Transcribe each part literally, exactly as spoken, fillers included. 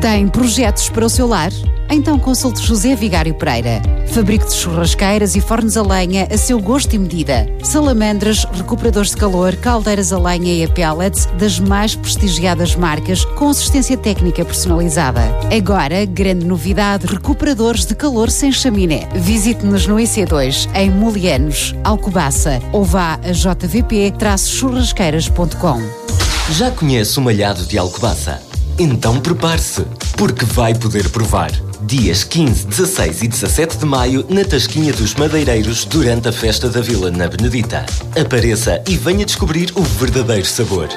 Tem projetos para o seu lar? Então consulte José Vigário Pereira. Fabrico de churrasqueiras e fornos a lenha a seu gosto e medida. Salamandras, recuperadores de calor, caldeiras a lenha e a pellets das mais prestigiadas marcas com assistência técnica personalizada. Agora, grande novidade, recuperadores de calor sem chaminé. Visite-nos no I C dois, em Molianos, Alcobaça, ou vá a j v p churrasqueiras ponto com. Já conhece o Malhado de Alcobaça? Então prepare-se, porque vai poder provar. Dias quinze, dezasseis e dezassete de maio na Tasquinha dos Madeireiros durante a Festa da Vila na Benedita. Apareça e venha descobrir o verdadeiro sabor.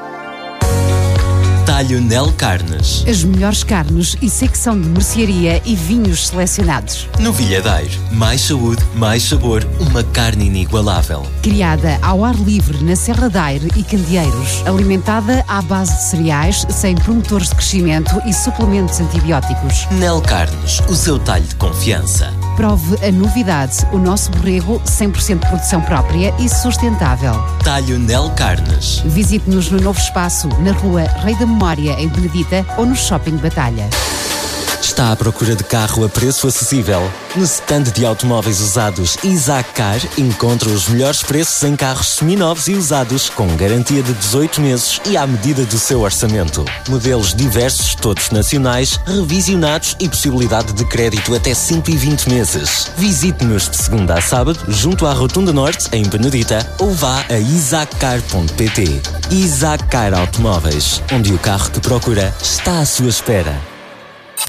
Talho Nel Carnes. As melhores carnes e secção de mercearia e vinhos selecionados. Novilhadeiro. Mais saúde, mais sabor, uma carne inigualável. Criada ao ar livre na Serra da Aire e Candeeiros. Alimentada à base de cereais, sem promotores de crescimento e suplementos antibióticos. Nel Carnes, o seu talho de confiança. Prove a novidade, o nosso borrego cem por cento de produção própria e sustentável. Talho Nel Carnes. Visite-nos no novo espaço, na rua Rei da Memória, em Benedita, ou no Shopping Batalha. Está à procura de carro a preço acessível? No stand de automóveis usados Isaac Car encontra os melhores preços em carros seminovos e usados com garantia de dezoito meses e à medida do seu orçamento. Modelos diversos, todos nacionais, revisionados e possibilidade de crédito até cento e vinte meses. Visite-nos de segunda a sábado junto à Rotunda Norte, em Benedita, ou vá a isaac car ponto p t. Isaac Car Automóveis, onde o carro que procura está à sua espera.